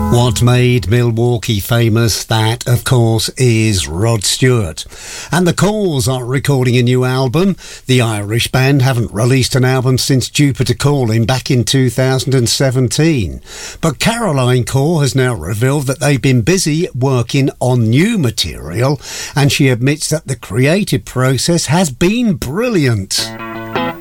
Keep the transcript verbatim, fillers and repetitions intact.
What made Milwaukee famous, that, of course, is Rod Stewart. And the Corrs are recording a new album. The Irish band haven't released an album since Jupiter Calling back in two thousand seventeen. But Caroline Corr has now revealed that they've been busy working on new material, and she admits that the creative process has been brilliant.